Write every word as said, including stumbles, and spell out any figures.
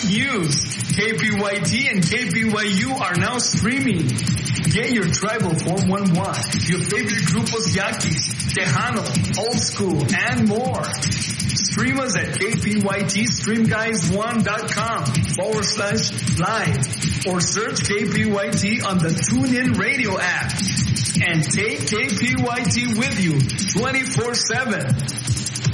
news. K P Y T and K P Y U are now streaming. Get your tribal four one one, your favorite grupos Yaquis, Tejano, Old School, and more. Stream us at K P Y T stream guys one dot com forward slash live or search K P Y T on the TuneIn Radio app. And take K P Y T with you twenty-four seven.